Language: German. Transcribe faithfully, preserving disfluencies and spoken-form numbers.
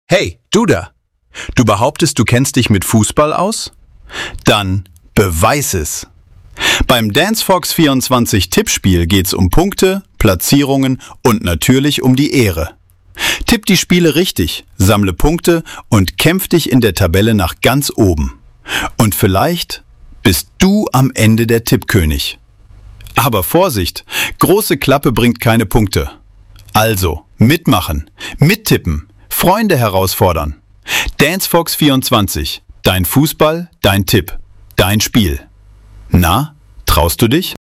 Hey, du da! Du behauptest, du kennst dich mit Fußball aus? Dann beweis es! Beim DanceFox vierundzwanzig Tippspiel geht's um Punkte, Platzierungen und natürlich um die Ehre. Tipp die Spiele richtig, sammle Punkte und kämpf dich in der Tabelle nach ganz oben. Und vielleicht bist du am Ende der Tippkönig. Aber Vorsicht, große Klappe bringt keine Punkte. Also, mitmachen, mittippen, Freunde herausfordern. DanceFox vierundzwanzig, dein Fußball, dein Tipp, dein Spiel. Na, traust du dich?